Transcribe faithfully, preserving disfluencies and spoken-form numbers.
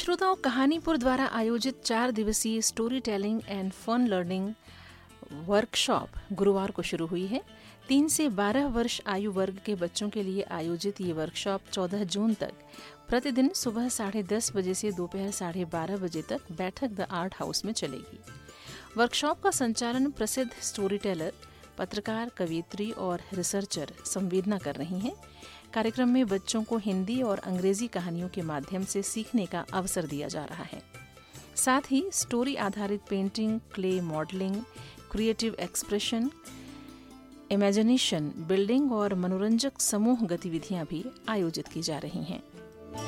श्रोताओं, कहानीपुर द्वारा आयोजित चार दिवसीय story telling and fun learning workshop गुरुवार को शुरू हुई है। तीन से बारह वर्ष आयु वर्ग के बच्चों के लिए आयोजित ये वर्कशॉप चौदह जून तक प्रतिदिन सुबह साढ़े दस बजे से दोपहर साढ़े बारह बजे तक बैठक द आर्ट हाउस में चलेगी। वर्कशॉप का संचालन प्रसिद्ध स्टोरी टेलर, पत्रकार, कवियत्री और रिसर्चर संवेदना कर रही हैं। कार्यक्रम में बच्चों को हिंदी और अंग्रेजी कहानियों के माध्यम से सीखने का अवसर दिया जा रहा है। साथ ही स्टोरी आधारित painting, clay modelling, creative expression, imagination building और मनोरंजक समूह गतिविधियां भी आयोजित की जा रही हैं।